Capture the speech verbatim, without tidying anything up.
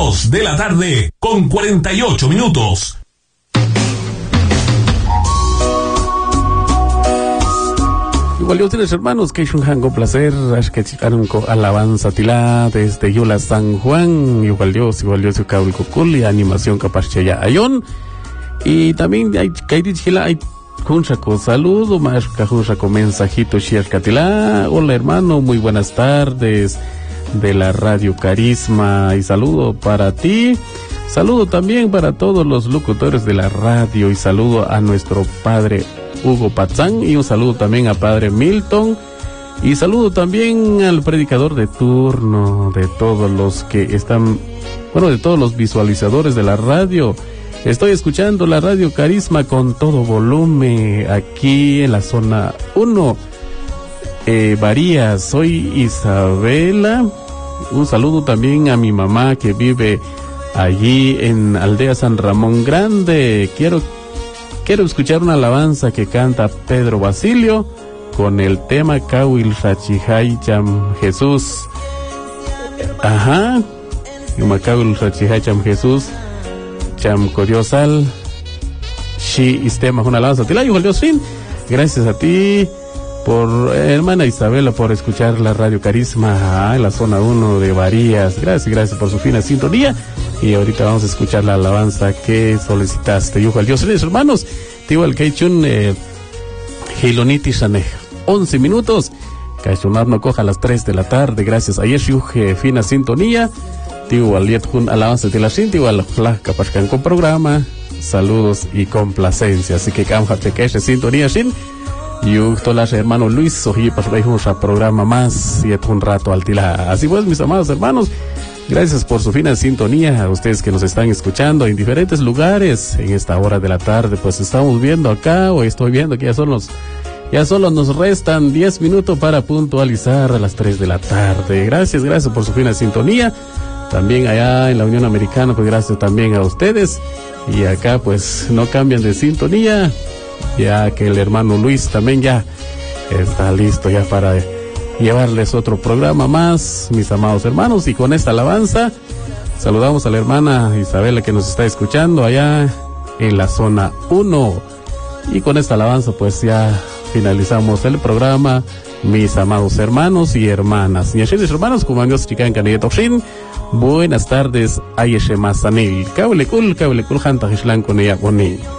dos de la tarde con cuarenta y ocho minutos. Igual yo tienes hermanos que es un jango placer, es que chicaron con alabanza tila desde Yula San Juan, igual yo, igual yo soy Caul Cocul y animación capaz ya ayon. Y también hay que decir hay juncha con saludo, más que juncha con mensajito share catila. Hola hermano, muy buenas tardes de la Radio Carisma y saludo para ti. Saludo también para todos los locutores de la radio y saludo a nuestro padre Hugo Patzán y un saludo también a padre Milton y saludo también al predicador de turno, de todos los que están, bueno, de todos los visualizadores de la radio. Estoy escuchando la Radio Carisma con todo volumen aquí en la zona uno. Eh, Varías, soy Isabela. Un saludo también a mi mamá que vive allí en Aldea San Ramón Grande. Quiero, quiero escuchar una alabanza que canta Pedro Basilio con el tema Kawil Rachihay Cham Jesús. Ajá. Kawil Rachihay Cham Jesús. Cham Coriosal. Shi Istema, una alabanza. Tilayo, Dios fin. Gracias a ti, por eh, hermana Isabela, por escuchar la Radio Carisma ah, en la zona uno de Varías. Gracias, gracias por su fina sintonía. Y ahorita vamos a escuchar la alabanza que solicitaste. Yo, Dios, hermanos, digo el Keichun eh, Hiloniti Shaneh. once minutos. Kaichunar no coja a las tres de la tarde. Gracias a Yeshu, eh, fina sintonía. Digo al Yetjun alabanza de la Shin, digo al Flaca Pashkan con programa. Saludos y complacencia. Así que cámjate que ese sintonía Shin. Y todas hermano Luis, oye, para un programa más y un rato al tila. Así pues, mis amados hermanos, gracias por su fina sintonía, a ustedes que nos están escuchando en diferentes lugares en esta hora de la tarde. Pues estamos viendo acá, o estoy viendo que ya son los, ya solo nos restan diez minutos para puntualizar a las tres de la tarde. Gracias, gracias por su fina sintonía. También allá en la Unión Americana, pues gracias también a ustedes. Y acá pues no cambian de sintonía, ya que el hermano Luis también ya está listo ya para llevarles otro programa más, mis amados hermanos. Y con esta alabanza saludamos a la hermana Isabela que nos está escuchando allá en la zona uno. Y con esta alabanza pues ya finalizamos el programa, mis amados hermanos y hermanas. Y hermanos, como amigos chican candidatos, buenas tardes, Ayeshe Masanil, Kaulekul, Kaulekul, Hanta Hishlan con ella, con ella.